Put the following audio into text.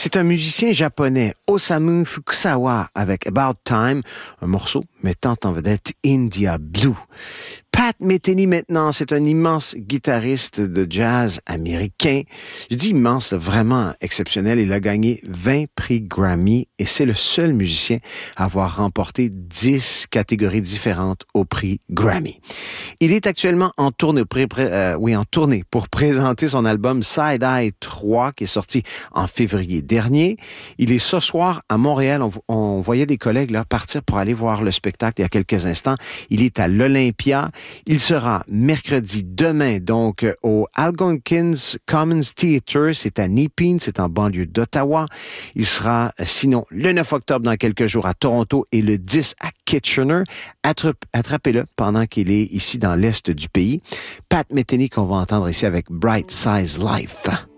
C'est un musicien japonais, Osamu Fukusawa, avec About Time, un morceau mettant en vedette India Blue. Pat Metheny, maintenant, c'est un immense guitariste de jazz américain. Je dis immense, vraiment exceptionnel. Il a gagné 20 prix Grammy et c'est le seul musicien à avoir remporté 10 catégories différentes au prix Grammy. Il est actuellement en tournée, en tournée pour présenter son album Side Eye 3 qui est sorti en février dernier. Il est ce soir à Montréal. On voyait des collègues là partir pour aller voir le spectacle il y a quelques instants. Il est à l'Olympia. Il sera mercredi demain, donc, au Algonquins Commons Theatre. C'est à Nepean, c'est en banlieue d'Ottawa. Il sera, sinon, le 9 octobre dans quelques jours à Toronto et le 10 à Kitchener. Attrapez-le pendant qu'il est ici dans l'est du pays. Pat Metheny qu'on va entendre ici avec Bright Size Life.